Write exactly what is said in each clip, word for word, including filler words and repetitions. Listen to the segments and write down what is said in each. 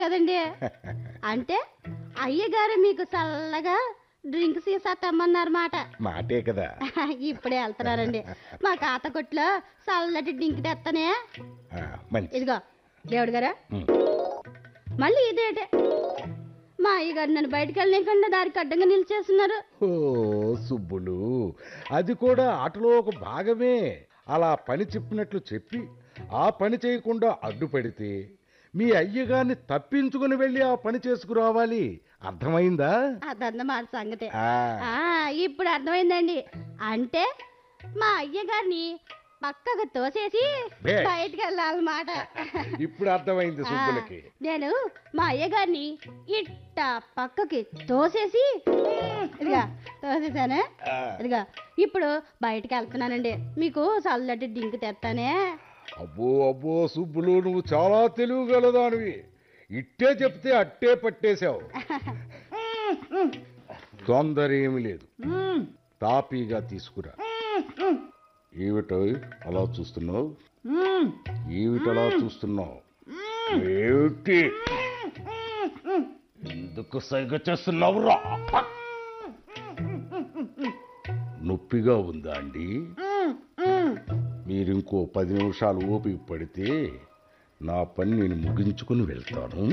కదండి. అంటే అయ్యగారు మీకు చల్లగా డ్రింక్ సీసా తెమ్మన్నారు మాట. మాటే కదా. ఇప్పుడే వెళ్తున్నారండి. మా కాత కొట్లో చల్లటి డ్రింక్ తెత్తనే. ఆ, మంచి. ఇదిగో దేవుడు గారా, ఉమ్. మళ్ళీ ఇదేటే మా అయ్యగారు నన్ను బయటకు వెళ్ళలేకుండా దారికి అడ్డంగా నిలిచేస్తున్నారు. ఓ సుబ్బులు, అది కూడా ఆటలో ఒక భాగమే. అలా పని చెప్పినట్లు చెప్పి ఆ పని చేయకుండా అడ్డుపడితే మీ అయ్యగారిని తప్పించుకుని వెళ్ళి ఆ పని చేసుకురావాలి. అర్థమైందా? అదన్నమాట సంగతి. ఆ, ఆ, ఇప్పుడు అర్థమైందండి. అంటే మా అయ్యగారిని పక్కకు తోసేసి బే. బయటికి వెళ్ళాలన్నమాట. ఇప్పుడు అర్థమైంది ఆ, సుబ్బులకి. నేను మా అయ్యగారిని ఇట్ట పక్కకి తోసేసి ఇదిగా తోసేసానే. ఆ, ఇదిగా ఇప్పుడు బయటికి వెళ్తున్నానండి. మీకు చల్లటి డింక్ తెస్తానే. అబ్బో అబ్బో సుబ్బులు, నువ్వు చాలా తెలివిగలదానివి. ఇట్టే చెప్తే అట్టే పట్టేశావు. తొందర ఏమి లేదు, తాపీగా తీసుకురా. ఏమిటో అలా చూస్తున్నావు? ఏమిటలా చూస్తున్నావు? ఏమిటి ఎందుకు సైగ చేస్తున్నావురా? నొప్పిగా ఉందా అండి? మీరింకో పది నిమిషాలు ఓపిక పడితే నా పని నేను ముగించుకుని వెళ్తాను.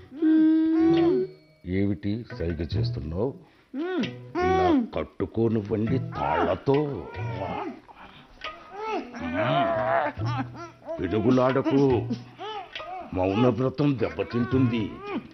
ఏమిటి సైగ చేస్తున్నావు? ఇలా కట్టుకోనివ్వండి తాళ్లతో. పిడుగులాడకు, మౌనవ్రతం దెబ్బతింటుంది.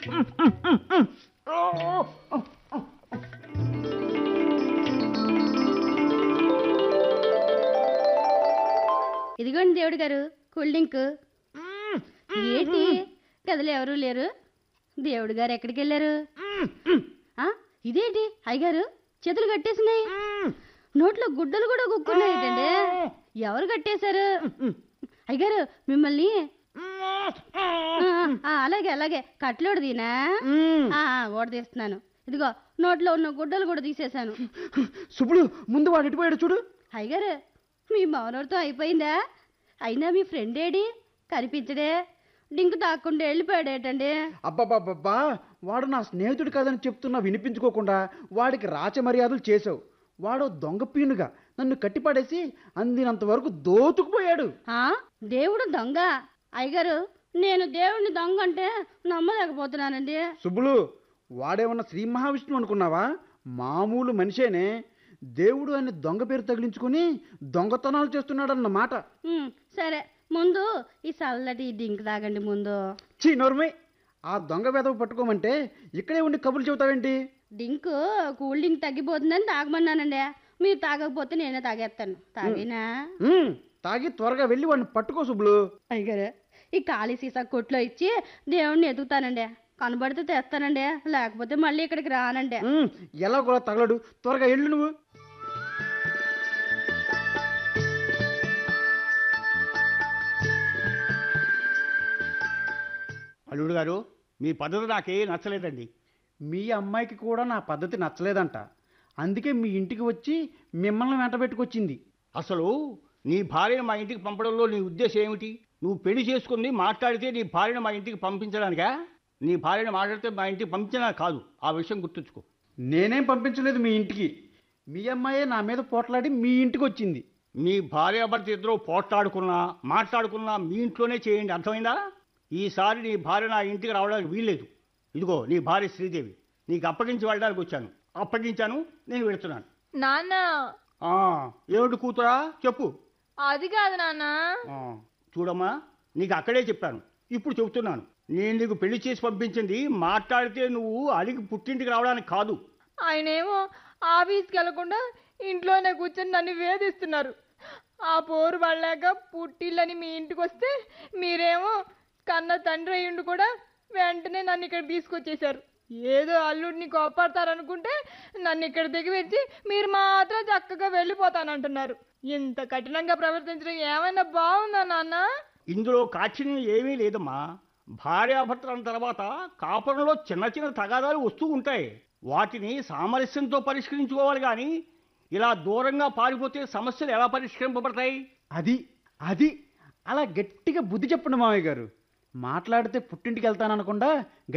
ఇదిగోండి దేవుడు గారు కూల్ డ్రింక్. ఏంటి గదిలో ఎవరూ లేరు? దేవుడు గారు ఎక్కడికి వెళ్ళారు? ఆ, ఇదేంటి అయ్యగారు చేతులు కట్టేసినాయి, నోట్లో గుడ్డలు కూడా గుక్కున్నాయి. ఏంటండి, ఎవరు కట్టేశారు? అయ్యగారు మిమ్మల్ని ఆ, ఆ, అలాగే అలాగే కట్లోడు దీనా ఓడ తీస్తున్నాను. ఇదిగో నోట్లో ఉన్న గుడ్డలు కూడా తీసేశాను. సుబ్బులు, ముందు వాడు ఎటుపోయాడు చూడు. అయ్యగారు మీ మౌనవరితో అయిపోయిందా? అయినా మీ ఫ్రెండ్ ఏడి కనిపించడే? డింకు తాకుండా వెళ్ళిపోయాడేటండి. అబ్బాబాబ్బా, వాడు నా స్నేహితుడు కాదని చెప్తున్నా వినిపించుకోకుండా వాడికి రాచ మర్యాదలు చేసావు. వాడు దొంగ పీనుగా నన్ను కట్టిపడేసి అందినంత వరకు దోచుకుపోయాడు. ఆ, దేవుడు దొంగ? అయ్యగారు నేను దేవుడిని దొంగ అంటే నమ్మలేకపోతున్నానండి. సుబ్బులు, వాడేమన్నా శ్రీ మహావిష్ణువు అనుకున్నావా? మామూలు మనిషేనే. దేవుడు అని దొంగ పేరు తగిలించుకుని దొంగతనాలు చేస్తున్నాడన్నమాట. ఉమ్, సరే ముందు ఈ చల్లటి డింక్ తాగండి ముందు. చీ నోర్మై, ఆ దొంగ వెదవ పట్టుకోమంటే ఇక్కడే ఉండి కబుర్లు చెబుతావేంటి? DINK cool drink తగ్గిపోతుందని తాగమన్నానండి. మీరు తాగకపోతే నేనే తాగేస్తాను. తాగినా ఉమ్, తాగి త్వరగా వెళ్ళి వాడిని పట్టుకో సుబ్బులు. అయ్యగారు ఈ ఖాళీ సీసా కొట్లో ఇచ్చి దేవుణ్ణి ఎదుగుతానండి. కనబడితే తెస్తానండి, లేకపోతే మళ్ళీ ఇక్కడికి రానండి. ఉమ్, ఎలా కూడా తగలడు. త్వరగా వెళ్ళు నువ్వు. అల్లుడు గారు, మీ పద్ధతి నాకే నచ్చలేదండి. మీ అమ్మాయికి కూడా నా పద్ధతి నచ్చలేదంట. అందుకే మీ ఇంటికి వచ్చి మిమ్మల్ని వెంటబెట్టుకొచ్చింది. అసలు నీ భార్యను మా ఇంటికి పంపడంలో నీ ఉద్దేశం ఏమిటి? నువ్వు పెళ్లి చేసుకుని మాట్లాడితే నీ భార్యను మా ఇంటికి పంపించడానికా? నీ భార్యను మాట్లాడితే మా ఇంటికి పంపించడా కాదు, ఆ విషయం గుర్తుంచుకో. నేనేం పంపించలేదు మీ ఇంటికి. మీ అమ్మాయే నా మీద పోట్లాడి మీ ఇంటికి వచ్చింది. మీ భార్యాభర్త ఇద్దరు పోట్లాడుకున్నా మాట్లాడుకున్నా మీ ఇంట్లోనే చేయండి, అర్థమైందా? ఈసారి నీ భార్య నా ఇంటికి రావడానికి వీల్లేదు. ఇదిగో నీ భార్య శ్రీదేవి, నీకు అప్పగించి వెళ్ళడానికి వచ్చాను. అప్పగించాను, నేను వెళుతున్నాను. నాన్న, ఆ, ఏమిటి కూతురా చెప్పు. అది కాదు నాన్న. ఆ, చూడమ్మా, నీకు అక్కడే చెప్పాను, ఇప్పుడు చెబుతున్నాను. నేను నీకు పెళ్లి చేసి పంపించింది మాట్లాడితే నువ్వు అడిగి పుట్టింటికి రావడానికి కాదు. ఆయనేమో ఆఫీస్కి వెళ్లకుండా ఇంట్లోనే కూర్చొని నన్ను వేధిస్తున్నారు. ఆ పోరు పడలేక పుట్టిళ్ళని మీ ఇంటికి వస్తే మీరేమో కన్న తండ్రి అయ్యుండి కూడా వెంటనే నన్ను ఇక్కడ తీసుకొచ్చేశారు. ఏదో అల్లుడిని కోపడతారనుకుంటే నన్ను ఇక్కడ దిగివెచ్చి మీరు మాత్రం చక్కగా వెళ్ళిపోతానంటున్నారు. ఇంత కఠినంగా ప్రవర్తించడం ఏమైనా బాగుందా నాన్న? ఇందులో కాఠిన్యం ఏమీ లేదమ్మా. భార్యాభర్తల తర్వాత కాపురంలో చిన్న చిన్న తగాదాలు వస్తూ ఉంటాయి. వాటిని సామరస్యంతో పరిష్కరించుకోవాలి కానీ ఇలా దూరంగా పారిపోతే సమస్యలు ఎలా పరిష్కరింపబడతాయి? అది అది అలా గట్టిగా బుద్ధి చెప్పండి మామయ్య గారు. మాట్లాడితే పుట్టింటికి వెళ్తాననకుండా